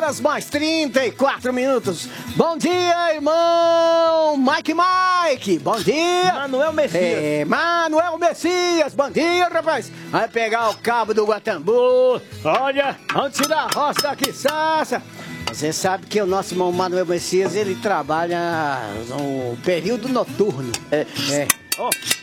horas mais 34 minutos. Bom dia, irmão Mike. Bom dia. Manuel Messias. Manuel Messias. Bom dia, rapaz. Vai pegar o cabo do Guatambu. Olha, vamos tirar a roça daqui, Sassa. Você sabe que o nosso irmão Manuel Messias, ele trabalha no período noturno. Ó,